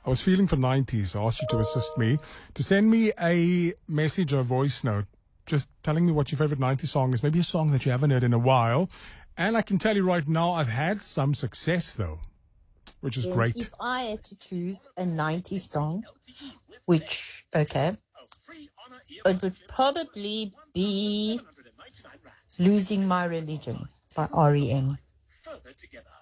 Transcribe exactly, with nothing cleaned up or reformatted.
was feeling for nineties. I asked you to assist me, to send me a message or a voice note, just telling me what your favorite nineties song is, maybe a song that you haven't heard in a while. And I can tell you right now, I've had some success, though, which is Then great. If I had to choose a nineties song, which, okay, it would probably be Losing My Religion by R E M.